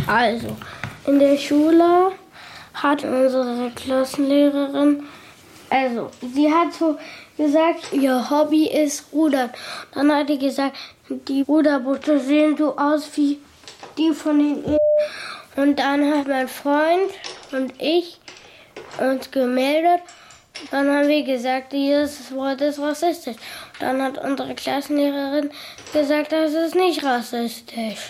Also, in der Schule hat unsere Klassenlehrerin, sie hat so gesagt, ihr Hobby ist Rudern. Dann hat die gesagt, die Ruderboote sehen so aus wie die von den. Und dann hat mein Freund und ich uns gemeldet. Dann haben wir gesagt, dieses Wort ist rassistisch. Dann hat unsere Klassenlehrerin gesagt, das ist nicht rassistisch.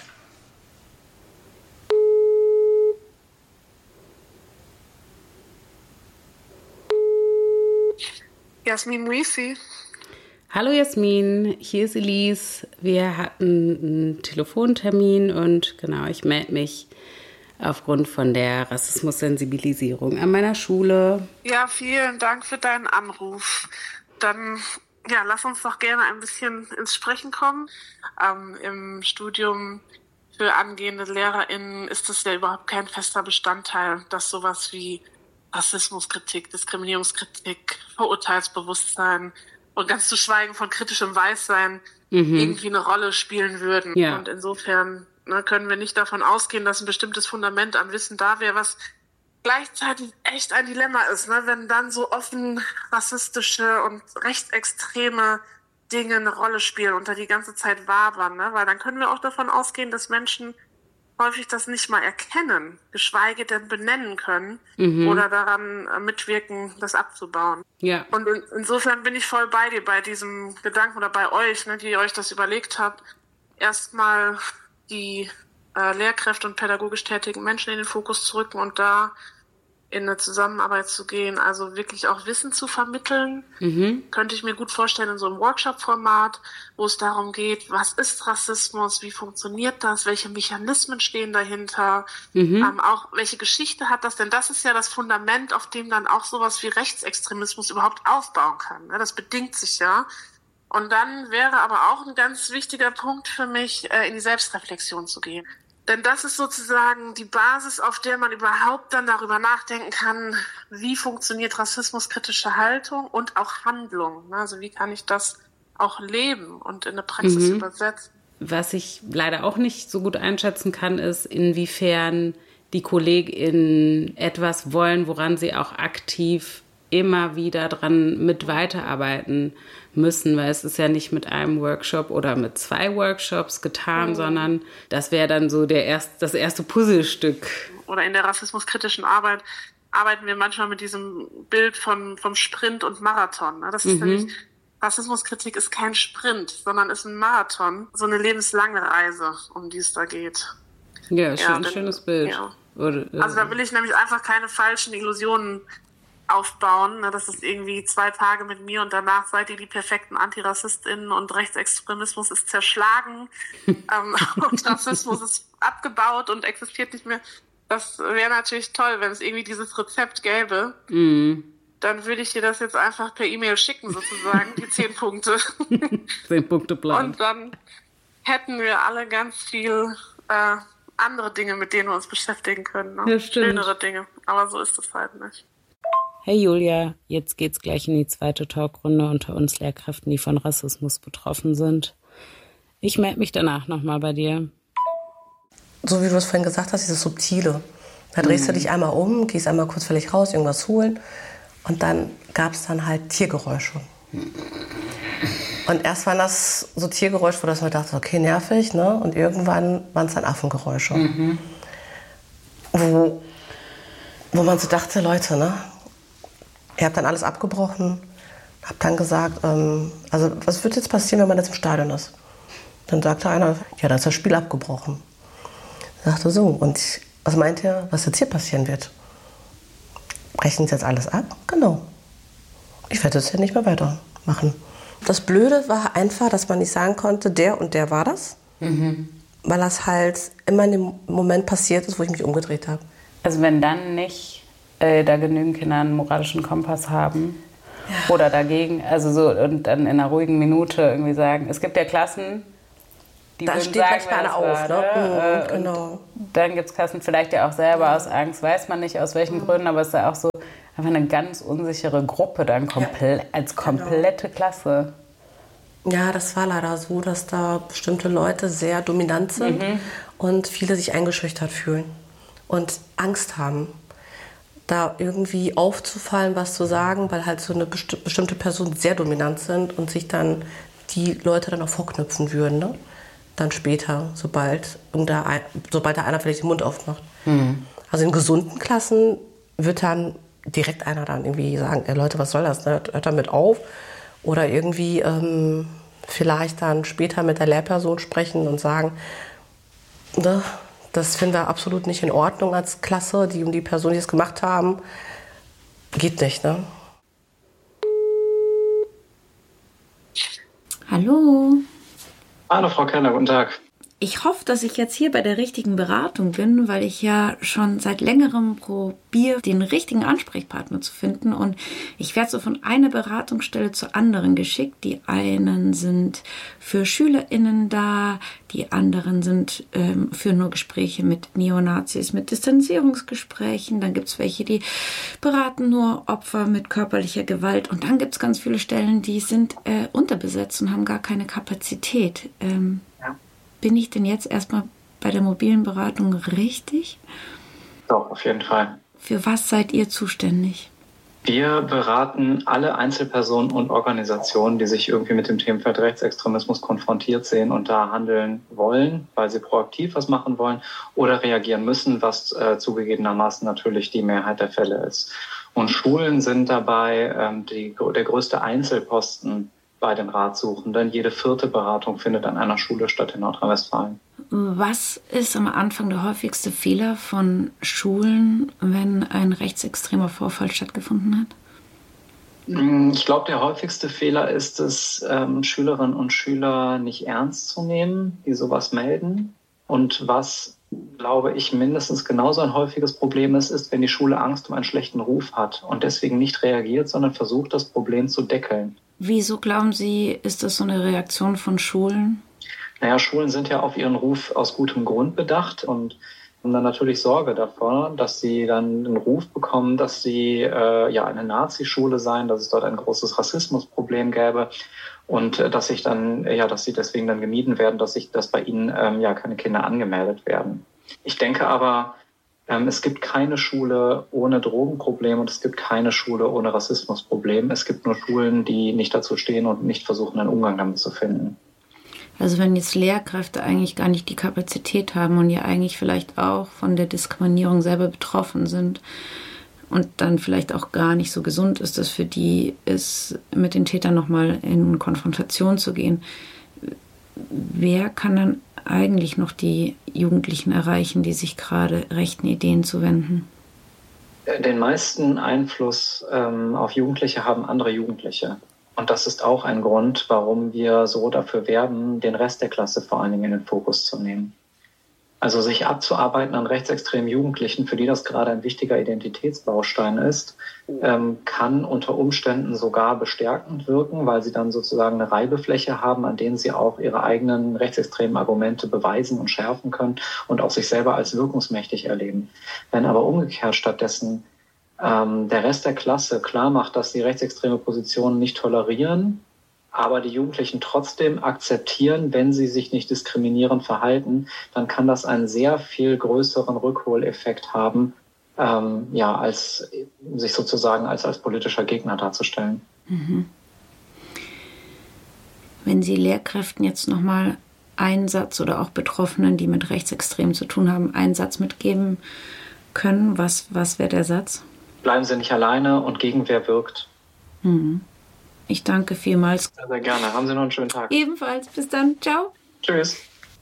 Jasmin Muisi. Hallo Jasmin, hier ist Elise. Wir hatten einen Telefontermin und genau, ich melde mich aufgrund von der Rassismussensibilisierung an meiner Schule. Ja, vielen Dank für deinen Anruf. Dann lass uns doch gerne ein bisschen ins Sprechen kommen. Im Studium für angehende LehrerInnen ist es ja überhaupt kein fester Bestandteil, dass sowas wie Rassismuskritik, Diskriminierungskritik, Vorurteilsbewusstsein und ganz zu schweigen von kritischem Weißsein irgendwie eine Rolle spielen würden. Ja. Und insofern können wir nicht davon ausgehen, dass ein bestimmtes Fundament an Wissen da wäre, was gleichzeitig echt ein Dilemma ist, wenn dann so offen rassistische und rechtsextreme Dinge eine Rolle spielen und da die ganze Zeit wabern, weil dann können wir auch davon ausgehen, dass Menschen häufig das nicht mal erkennen, geschweige denn benennen können oder daran mitwirken, das abzubauen. Ja. Und insofern bin ich voll bei dir, bei diesem Gedanken oder bei euch, die ihr euch das überlegt habt, erstmal die Lehrkräfte und pädagogisch tätigen Menschen in den Fokus zu rücken und da in eine Zusammenarbeit zu gehen, also wirklich auch Wissen zu vermitteln. Könnte ich mir gut vorstellen in so einem Workshop-Format, wo es darum geht, was ist Rassismus, wie funktioniert das, welche Mechanismen stehen dahinter, auch welche Geschichte hat das, denn das ist ja das Fundament, auf dem dann auch sowas wie Rechtsextremismus überhaupt aufbauen kann. Das bedingt sich ja. Und dann wäre aber auch ein ganz wichtiger Punkt für mich, in die Selbstreflexion zu gehen. Denn das ist sozusagen die Basis, auf der man überhaupt dann darüber nachdenken kann, wie funktioniert rassismuskritische Haltung und auch Handlung. Also wie kann ich das auch leben und in eine Praxis übersetzen. Was ich leider auch nicht so gut einschätzen kann, ist, inwiefern die KollegInnen etwas wollen, woran sie auch aktiv immer wieder dran mit weiterarbeiten müssen, weil es ist ja nicht mit einem Workshop oder mit 2 Workshops getan, sondern das wäre dann so das erste Puzzlestück. Oder in der rassismuskritischen Arbeit arbeiten wir manchmal mit diesem Bild vom Sprint und Marathon. Das ist nämlich, Rassismuskritik ist kein Sprint, sondern ist ein Marathon, so eine lebenslange Reise, um die es da geht. Ja, ein schönes Bild. Ja. Also da will ich nämlich einfach keine falschen Illusionen aufbauen, dass es irgendwie 2 Tage mit mir und danach seid ihr die perfekten AntirassistInnen und Rechtsextremismus ist zerschlagen und Rassismus ist abgebaut und existiert nicht mehr. Das wäre natürlich toll, wenn es irgendwie dieses Rezept gäbe. Dann würde ich dir das jetzt einfach per E-Mail schicken, sozusagen, die 10 Punkte. 10 Punkte Plan. Und dann hätten wir alle ganz viel andere Dinge, mit denen wir uns beschäftigen können. Ja, stimmt. Schönere Dinge. Aber so ist es halt nicht. Hey Julia, jetzt geht's gleich in die zweite Talkrunde unter uns Lehrkräften, die von Rassismus betroffen sind. Ich melde mich danach nochmal bei dir. So wie du es vorhin gesagt hast, dieses Subtile. Da drehst du dich einmal um, gehst einmal kurz völlig raus, irgendwas holen und dann gab es dann halt Tiergeräusche. Und erst waren das so Tiergeräusche, wo man dachte, okay, nervig, und irgendwann waren es dann Affengeräusche. Wo man so dachte, Leute, ihr habt dann alles abgebrochen, habt dann gesagt, also was wird jetzt passieren, wenn man jetzt im Stadion ist? Dann sagte einer, ja, dann ist das Spiel abgebrochen. Ich dachte so, und was meint ihr, was jetzt hier passieren wird? Brechen Sie jetzt alles ab? Genau. Ich werde das ja nicht mehr weitermachen. Das Blöde war einfach, dass man nicht sagen konnte, der und der war das, weil das halt immer in dem Moment passiert ist, wo ich mich umgedreht habe. Also wenn dann nicht da genügend Kinder einen moralischen Kompass haben oder dagegen, also so und dann in einer ruhigen Minute irgendwie sagen, es gibt ja Klassen, die da würden steht sagen, manchmal einer auf, genau. Dann gibt es Klassen vielleicht ja auch selber aus Angst, weiß man nicht aus welchen Gründen, aber es ist ja auch so einfach eine ganz unsichere Gruppe dann als komplette Klasse. Ja, das war leider so, dass da bestimmte Leute sehr dominant sind und viele sich eingeschüchtert fühlen und Angst haben, da irgendwie aufzufallen, was zu sagen, weil halt so eine bestimmte Person sehr dominant sind und sich dann die Leute dann auch vorknüpfen würden, ne? Dann später, sobald da einer vielleicht den Mund aufmacht. Also in gesunden Klassen wird dann direkt einer dann irgendwie sagen, Leute, was soll das, ne? Hört damit auf. Oder irgendwie vielleicht dann später mit der Lehrperson sprechen und sagen, ne, das finden wir absolut nicht in Ordnung als Klasse, die Person, die es gemacht haben, geht nicht, ne? Hallo. Hallo Frau Kellner, guten Tag. Ich hoffe, dass ich jetzt hier bei der richtigen Beratung bin, weil ich ja schon seit längerem probiere, den richtigen Ansprechpartner zu finden. Und ich werde so von einer Beratungsstelle zur anderen geschickt. Die einen sind für SchülerInnen da, die anderen sind für nur Gespräche mit Neonazis, mit Distanzierungsgesprächen. Dann gibt es welche, die beraten nur Opfer mit körperlicher Gewalt. Und dann gibt es ganz viele Stellen, die sind unterbesetzt und haben gar keine Kapazität. Bin ich denn jetzt erstmal bei der mobilen Beratung richtig? Doch, auf jeden Fall. Für was seid ihr zuständig? Wir beraten alle Einzelpersonen und Organisationen, die sich irgendwie mit dem Themenfeld Rechtsextremismus konfrontiert sehen und da handeln wollen, weil sie proaktiv was machen wollen oder reagieren müssen, was zugegebenermaßen natürlich die Mehrheit der Fälle ist. Und Schulen sind dabei der größte Einzelposten bei den Ratsuchenden. Jede 4. Beratung findet an einer Schule statt in Nordrhein-Westfalen. Was ist am Anfang der häufigste Fehler von Schulen, wenn ein rechtsextremer Vorfall stattgefunden hat? Ich glaube, der häufigste Fehler ist es, Schülerinnen und Schüler nicht ernst zu nehmen, die sowas melden. Und was, glaube ich, mindestens genauso ein häufiges Problem ist, wenn die Schule Angst um einen schlechten Ruf hat und deswegen nicht reagiert, sondern versucht, das Problem zu deckeln. Wieso glauben Sie, ist das so eine Reaktion von Schulen? Naja, Schulen sind ja auf ihren Ruf aus gutem Grund bedacht und haben dann natürlich Sorge davor, dass sie dann den Ruf bekommen, dass sie eine Nazi-Schule seien, dass es dort ein großes Rassismusproblem gäbe und dass sie deswegen dann gemieden werden, dass bei ihnen keine Kinder angemeldet werden. Ich denke aber, es gibt keine Schule ohne Drogenproblem und es gibt keine Schule ohne Rassismusproblem. Es gibt nur Schulen, die nicht dazu stehen und nicht versuchen, einen Umgang damit zu finden. Also wenn jetzt Lehrkräfte eigentlich gar nicht die Kapazität haben und ja eigentlich vielleicht auch von der Diskriminierung selber betroffen sind und dann vielleicht auch gar nicht so gesund ist, dass für die ist, mit den Tätern nochmal in Konfrontation zu gehen. Wer kann dann eigentlich noch die Jugendlichen erreichen, die sich gerade rechten Ideen zuwenden? Den meisten Einfluss auf Jugendliche haben andere Jugendliche. Und das ist auch ein Grund, warum wir so dafür werben, den Rest der Klasse vor allen Dingen in den Fokus zu nehmen. Also sich abzuarbeiten an rechtsextremen Jugendlichen, für die das gerade ein wichtiger Identitätsbaustein ist, kann unter Umständen sogar bestärkend wirken, weil sie dann sozusagen eine Reibefläche haben, an denen sie auch ihre eigenen rechtsextremen Argumente beweisen und schärfen können und auch sich selber als wirkungsmächtig erleben. Wenn aber umgekehrt stattdessen der Rest der Klasse klar macht, dass sie rechtsextreme Positionen nicht tolerieren, aber die Jugendlichen trotzdem akzeptieren, wenn sie sich nicht diskriminierend verhalten, dann kann das einen sehr viel größeren Rückholeffekt haben, als sich sozusagen als politischer Gegner darzustellen. Mhm. Wenn Sie Lehrkräften jetzt nochmal einen Satz oder auch Betroffenen, die mit Rechtsextremen zu tun haben, einen Satz mitgeben können, was wäre der Satz? Bleiben Sie nicht alleine und Gegenwehr wirkt. Mhm. Ich danke vielmals. Sehr, sehr gerne. Haben Sie noch einen schönen Tag. Ebenfalls. Bis dann. Ciao. Tschüss.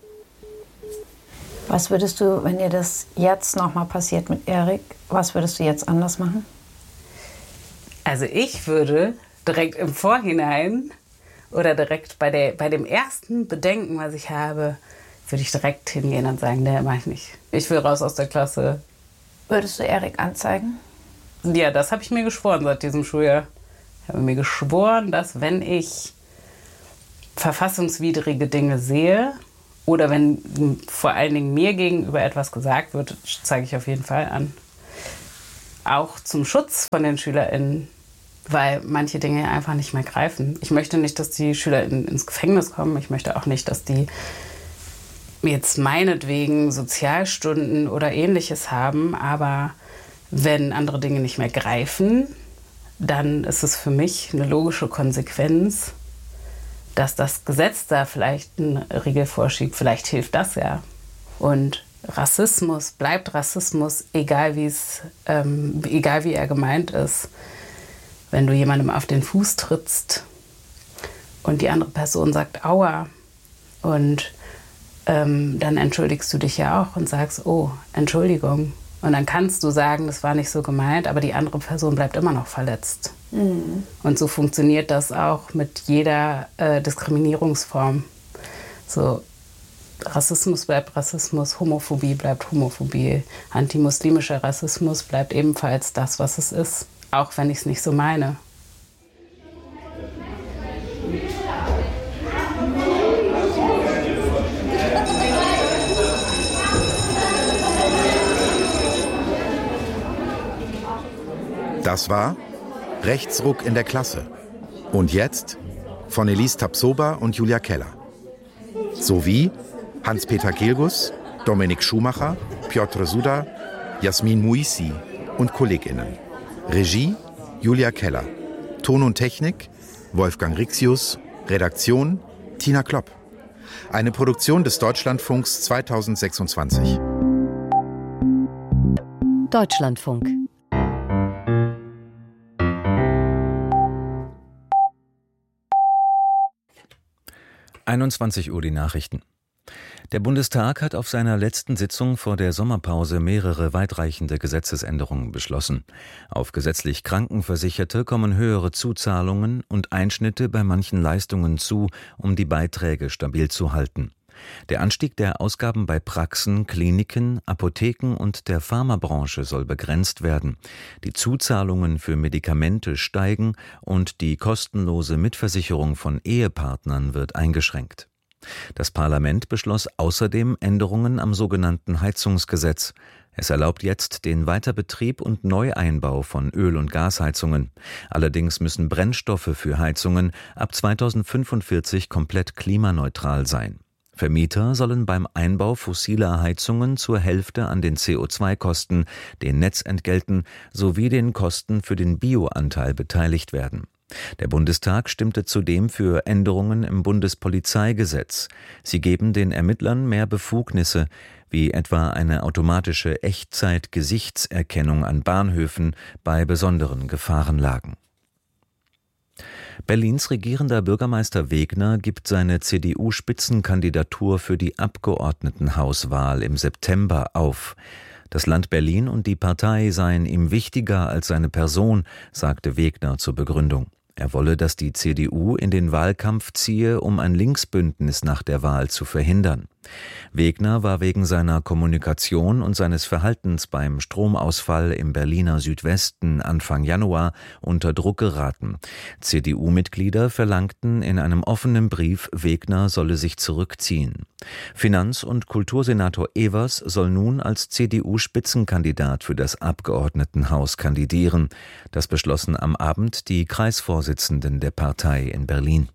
Was würdest du, wenn dir das jetzt nochmal passiert mit Erik, was würdest du jetzt anders machen? Also ich würde direkt im Vorhinein oder direkt bei dem ersten Bedenken, was ich habe, würde ich direkt hingehen und sagen, nee, mach ich nicht. Ich will raus aus der Klasse. Würdest du Erik anzeigen? Ja, das habe ich mir geschworen seit diesem Schuljahr. Ich habe mir geschworen, dass wenn ich verfassungswidrige Dinge sehe oder wenn vor allen Dingen mir gegenüber etwas gesagt wird, zeige ich auf jeden Fall an. Auch zum Schutz von den SchülerInnen weil manche Dinge einfach nicht mehr greifen. Ich möchte nicht, dass die Schüler ins Gefängnis kommen. Ich möchte auch nicht, dass die jetzt meinetwegen Sozialstunden oder Ähnliches haben. Aber wenn andere Dinge nicht mehr greifen, dann ist es für mich eine logische Konsequenz, dass das Gesetz da vielleicht eine Regel vorschiebt. Vielleicht hilft das ja. Und Rassismus bleibt Rassismus, egal wie er gemeint ist. Wenn du jemandem auf den Fuß trittst und die andere Person sagt Aua und dann entschuldigst du dich ja auch und sagst, oh, Entschuldigung. Und dann kannst du sagen, das war nicht so gemeint, aber die andere Person bleibt immer noch verletzt. Mhm. Und so funktioniert das auch mit jeder Diskriminierungsform. So, Rassismus bleibt Rassismus, Homophobie bleibt Homophobie, antimuslimischer Rassismus bleibt ebenfalls das, was es ist, auch wenn ich es nicht so meine. Das war Rechtsruck in der Klasse. Und jetzt von Elise Tapsoba und Julia Keller. Sowie Hans-Peter Gilgus, Dominik Schumacher, Piotr Suda, Jasmin Muisi und KollegInnen. Regie Julia Keller. Ton und Technik Wolfgang Rixius. Redaktion Tina Klopp. Eine Produktion des Deutschlandfunks 2026. Deutschlandfunk. Uhr die Nachrichten. Der Bundestag hat auf seiner letzten Sitzung vor der Sommerpause mehrere weitreichende Gesetzesänderungen beschlossen. Auf gesetzlich Krankenversicherte kommen höhere Zuzahlungen und Einschnitte bei manchen Leistungen zu, um die Beiträge stabil zu halten. Der Anstieg der Ausgaben bei Praxen, Kliniken, Apotheken und der Pharmabranche soll begrenzt werden. Die Zuzahlungen für Medikamente steigen und die kostenlose Mitversicherung von Ehepartnern wird eingeschränkt. Das Parlament beschloss außerdem Änderungen am sogenannten Heizungsgesetz. Es erlaubt jetzt den Weiterbetrieb und Neueinbau von Öl- und Gasheizungen. Allerdings müssen Brennstoffe für Heizungen ab 2045 komplett klimaneutral sein. Vermieter sollen beim Einbau fossiler Heizungen zur Hälfte an den CO2-Kosten, den Netzentgelten sowie den Kosten für den Bioanteil beteiligt werden. Der Bundestag stimmte zudem für Änderungen im Bundespolizeigesetz. Sie geben den Ermittlern mehr Befugnisse, wie etwa eine automatische Echtzeit-Gesichtserkennung an Bahnhöfen bei besonderen Gefahrenlagen. Berlins regierender Bürgermeister Wegner gibt seine CDU-Spitzenkandidatur für die Abgeordnetenhauswahl im September auf. Das Land Berlin und die Partei seien ihm wichtiger als seine Person, sagte Wegner zur Begründung. Er wolle, dass die CDU in den Wahlkampf ziehe, um ein Linksbündnis nach der Wahl zu verhindern. Wegner war wegen seiner Kommunikation und seines Verhaltens beim Stromausfall im Berliner Südwesten Anfang Januar unter Druck geraten. CDU-Mitglieder verlangten in einem offenen Brief, Wegner solle sich zurückziehen. Finanz- und Kultursenator Evers soll nun als CDU-Spitzenkandidat für das Abgeordnetenhaus kandidieren. Das beschlossen am Abend die Kreisvorsitzenden der Partei in Berlin.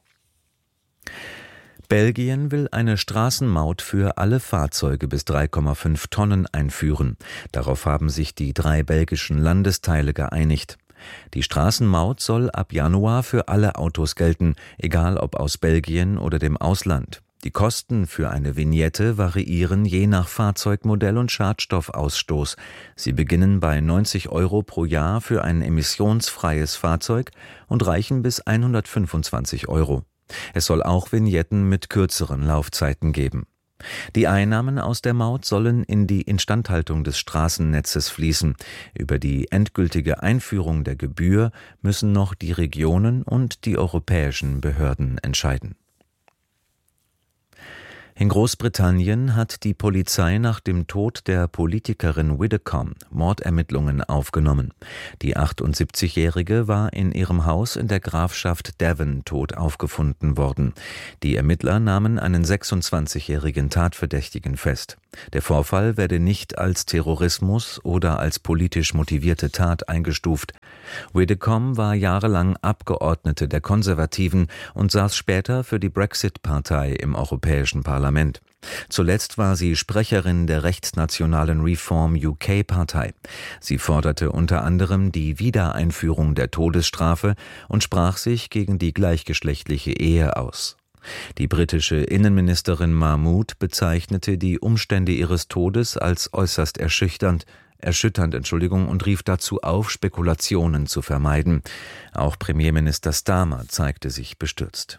Belgien will eine Straßenmaut für alle Fahrzeuge bis 3,5 Tonnen einführen. Darauf haben sich die 3 belgischen Landesteile geeinigt. Die Straßenmaut soll ab Januar für alle Autos gelten, egal ob aus Belgien oder dem Ausland. Die Kosten für eine Vignette variieren je nach Fahrzeugmodell und Schadstoffausstoß. Sie beginnen bei 90 € pro Jahr für ein emissionsfreies Fahrzeug und reichen bis 125 €. Es soll auch Vignetten mit kürzeren Laufzeiten geben. Die Einnahmen aus der Maut sollen in die Instandhaltung des Straßennetzes fließen. Über die endgültige Einführung der Gebühr müssen noch die Regionen und die europäischen Behörden entscheiden. In Großbritannien hat die Polizei nach dem Tod der Politikerin Widdecombe Mordermittlungen aufgenommen. Die 78-Jährige war in ihrem Haus in der Grafschaft Devon tot aufgefunden worden. Die Ermittler nahmen einen 26-jährigen Tatverdächtigen fest. Der Vorfall werde nicht als Terrorismus oder als politisch motivierte Tat eingestuft. Widdecombe war jahrelang Abgeordnete der Konservativen und saß später für die Brexit-Partei im Europäischen Parlament. Zuletzt war sie Sprecherin der rechtsnationalen Reform UK-Partei. Sie forderte unter anderem die Wiedereinführung der Todesstrafe und sprach sich gegen die gleichgeschlechtliche Ehe aus. Die britische Innenministerin Mahmood bezeichnete die Umstände ihres Todes als äußerst erschütternd und rief dazu auf, Spekulationen zu vermeiden. Auch Premierminister Starmer zeigte sich bestürzt.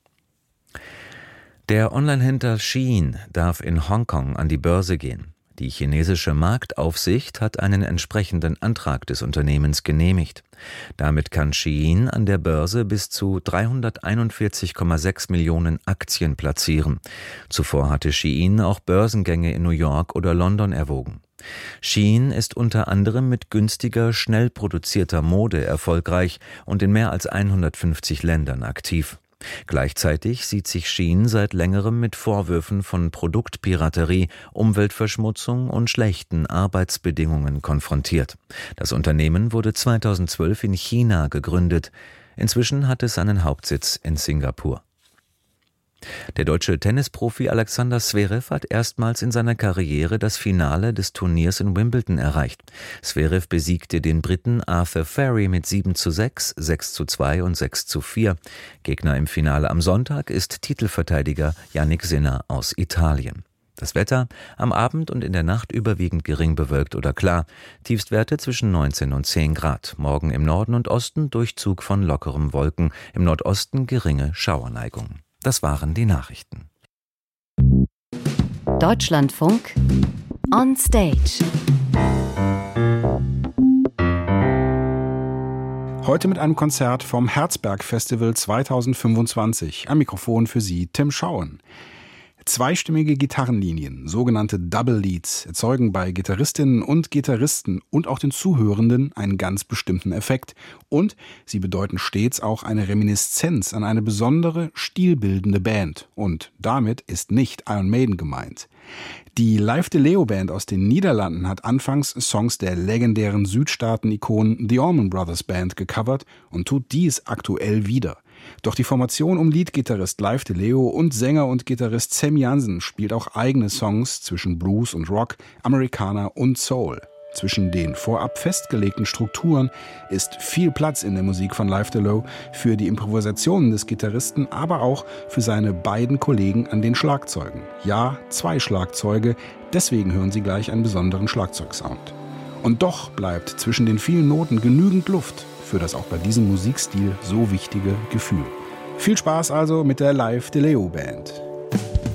Der Onlinehändler Shein darf in Hongkong an die Börse gehen. Die chinesische Marktaufsicht hat einen entsprechenden Antrag des Unternehmens genehmigt. Damit kann Shein an der Börse bis zu 341,6 Millionen Aktien platzieren. Zuvor hatte Shein auch Börsengänge in New York oder London erwogen. Shein ist unter anderem mit günstiger, schnell produzierter Mode erfolgreich und in mehr als 150 Ländern aktiv. Gleichzeitig sieht sich Shein seit längerem mit Vorwürfen von Produktpiraterie, Umweltverschmutzung und schlechten Arbeitsbedingungen konfrontiert. Das Unternehmen wurde 2012 in China gegründet. Inzwischen hat es seinen Hauptsitz in Singapur. Der deutsche Tennisprofi Alexander Zverev hat erstmals in seiner Karriere das Finale des Turniers in Wimbledon erreicht. Zverev besiegte den Briten Arthur Ferry mit 7:6, 6:2 und 6:4. Gegner im Finale am Sonntag ist Titelverteidiger Jannik Sinner aus Italien. Das Wetter: am Abend und in der Nacht überwiegend gering bewölkt oder klar. Tiefstwerte zwischen 19 und 10 Grad. Morgen im Norden und Osten Durchzug von lockerem Wolken. Im Nordosten geringe Schauerneigung. Das waren die Nachrichten. Deutschlandfunk on Stage. Heute mit einem Konzert vom Herzberg Festival 2025. Am Mikrofon für Sie Tim Schauen. Zweistimmige Gitarrenlinien, sogenannte Double Leads, erzeugen bei Gitarristinnen und Gitarristen und auch den Zuhörenden einen ganz bestimmten Effekt. Und sie bedeuten stets auch eine Reminiszenz an eine besondere, stilbildende Band. Und damit ist nicht Iron Maiden gemeint. Die Live de Leo Band aus den Niederlanden hat anfangs Songs der legendären Südstaaten-Ikonen The Allman Brothers Band gecovert und tut dies aktuell wieder. Doch die Formation um Leadgitarrist Live de Leo und Sänger und Gitarrist Sam Jansen spielt auch eigene Songs zwischen Blues und Rock, Americana und Soul. Zwischen den vorab festgelegten Strukturen ist viel Platz in der Musik von Live de Leo für die Improvisationen des Gitarristen, aber auch für seine beiden Kollegen an den Schlagzeugen. Ja, 2 Schlagzeuge, deswegen hören Sie gleich einen besonderen Schlagzeugsound. Und doch bleibt zwischen den vielen Noten genügend Luft für das auch bei diesem Musikstil so wichtige Gefühl. Viel Spaß also mit der Live de Leo Band.